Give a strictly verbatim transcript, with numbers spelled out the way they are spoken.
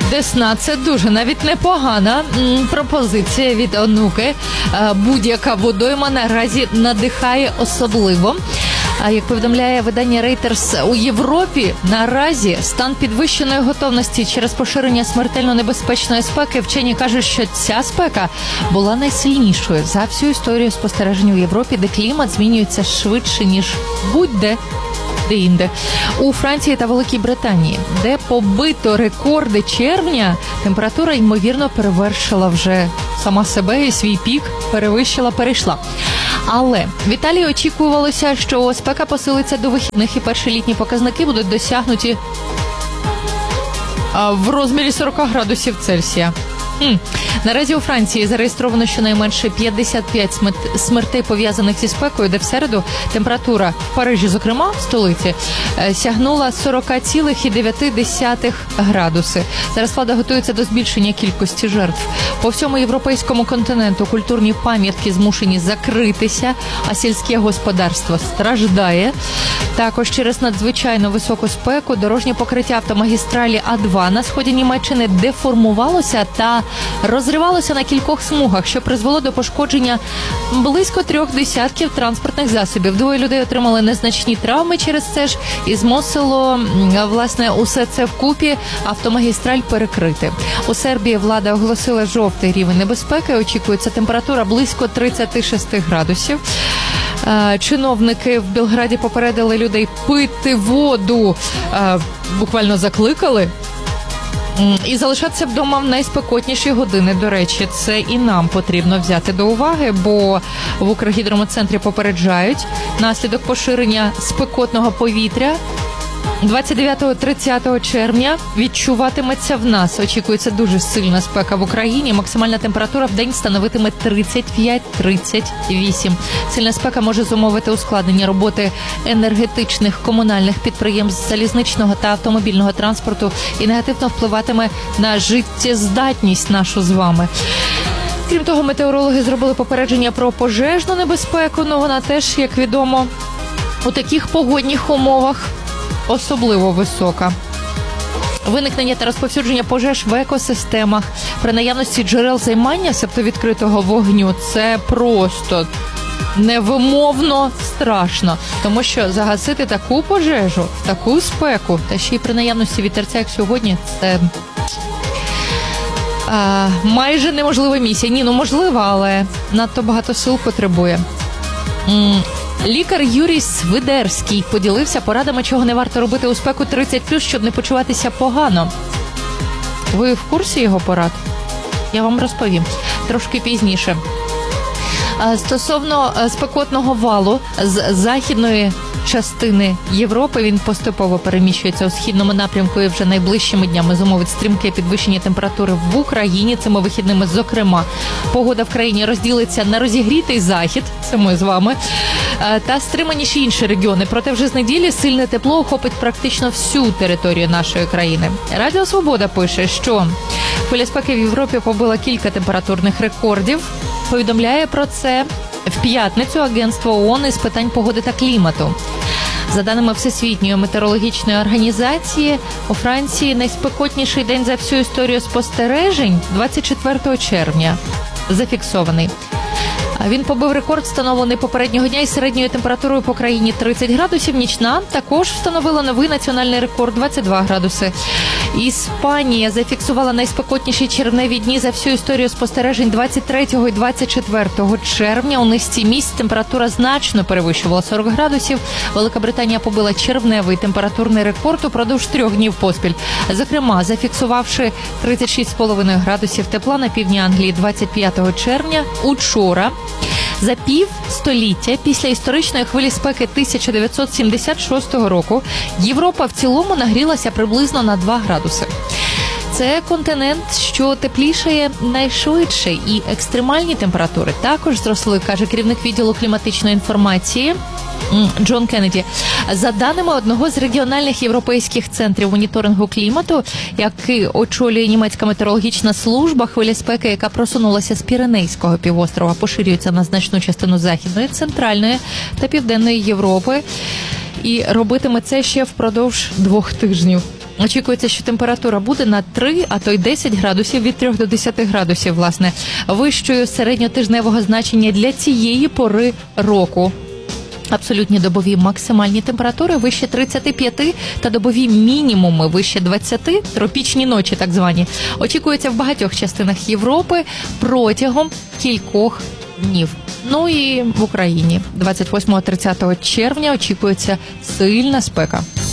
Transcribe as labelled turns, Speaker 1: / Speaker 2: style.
Speaker 1: Десна – це дуже навіть непогана м, пропозиція від онуки. Е, будь-яка водойма наразі надихає особливо. А як повідомляє видання Reuters, у Європі наразі стан підвищеної готовності через поширення смертельно небезпечної спеки. Вчені кажуть, що ця спека була найсильнішою за всю історію спостережень у Європі, де клімат змінюється швидше, ніж будь-де. Де-інде. У Франції та Великій Британії, де побито рекорди червня, температура, ймовірно, перевершила вже сама себе і свій пік перевищила, перейшла. Але в Італії очікувалося, що спека посилиться до вихідних і перші літні показники будуть досягнуті в розмірі сорок градусів Цельсія. Хм. Наразі у Франції зареєстровано щонайменше п'ятдесят п'ять смертей, пов'язаних зі спекою, де в середу температура в Парижі, зокрема, в столиці, сягнула сорок цілих дев'ять десятих градуси. Зараз влада готується до збільшення кількості жертв. По всьому європейському континенту культурні пам'ятки змушені закритися, а сільське господарство страждає. Також через надзвичайно високу спеку дорожнє покриття автомагістралі А два на сході Німеччини деформувалося та розривалося на кількох смугах, що призвело до пошкодження близько трьох десятків транспортних засобів. Двоє людей отримали незначні травми через це ж і змусило, власне, усе це вкупі автомагістраль перекрити. У Сербії влада оголосила жовтий рівень небезпеки, очікується температура близько тридцять шість градусів. Чиновники в Белграді попередили людей пити воду, буквально закликали. І залишатися вдома в найспекотніші години. До речі, це і нам потрібно взяти до уваги, бо в Укргідрометцентрі попереджають, наслідок поширення спекотного повітря двадцять дев'ятого - тридцятого червня відчуватиметься в нас. Очікується дуже сильна спека в Україні. Максимальна температура в день становитиме тридцять п'ять - тридцять вісім. Сильна спека може зумовити ускладнення роботи енергетичних, комунальних підприємств, залізничного та автомобільного транспорту і негативно впливатиме на життєздатність нашу з вами. Крім того, метеорологи зробили попередження про пожежну небезпеку, але вона теж, як відомо, у таких погодних умовах особливо висока. Виникнення та розповсюдження пожеж в екосистемах при наявності джерел займання, себто відкритого вогню, це просто невимовно страшно. Тому що загасити таку пожежу, таку спеку, та ще й при наявності вітерця, як сьогодні, це а, майже неможлива місія. Ні, ну можлива, але надто багато сил потребує. М- Лікар Юрій Свидерський поділився порадами, чого не варто робити у спеку тридцять плюс, щоб не почуватися погано. Ви в курсі його порад? Я вам розповім трошки пізніше. Стосовно спекотного валу з західної частини Європи, він поступово переміщується у східному напрямку і вже найближчими днями зумовить стрімке підвищення температури в Україні. Цими вихідними, зокрема, погода в країні розділиться на розігрітий захід, це ми з вами, та стриманіші інші регіони. Проте вже з неділі сильне тепло охопить практично всю територію нашої країни. Радіо Свобода пише, що хвиля спеки в Європі побила кілька температурних рекордів. Повідомляє про це в п'ятницю Агентство ООН із питань погоди та клімату. За даними Всесвітньої метеорологічної організації, у Франції найспекотніший день за всю історію спостережень двадцять четвертого червня зафіксований. Він побив рекорд, встановлений попереднього дня із середньою температурою по країні тридцять градусів. Нічна також встановила новий національний рекорд двадцять два градуси. Іспанія зафіксувала найспекотніші червневі дні за всю історію спостережень двадцять третього і двадцять четвертого червня. У низці місць температура значно перевищувала сорок градусів. Велика Британія побила червневий температурний рекорд упродовж трьох днів поспіль. Зокрема, зафіксувавши тридцять шість цілих п'ять десятих градусів тепла на півдні Англії двадцять п'ятого червня. Учора, за пів століття після історичної хвилі спеки тисяча дев'ятсот сімдесят шостого року, Європа в цілому нагрілася приблизно на два градуси. Це континент, що теплішає найшвидше, і екстремальні температури також зросли, каже керівник відділу кліматичної інформації Джон Кеннеді. За даними одного з регіональних європейських центрів моніторингу клімату, який очолює німецька метеорологічна служба, хвиля спеки, яка просунулася з Піренейського півострова, поширюється на значну частину Західної, Центральної та Південної Європи і робитиме це ще впродовж двох тижнів. Очікується, що температура буде на три, а то й десять градусів, від трьох до десяти градусів, власне, вищою середньотижневого значення для цієї пори року. Абсолютні добові максимальні температури вище тридцяти п'яти та добові мінімуми вище двадцяти, тропічні ночі так звані, очікуються в багатьох частинах Європи протягом кількох днів. Ну і в Україні двадцять восьмого - тридцятого червня очікується сильна спека.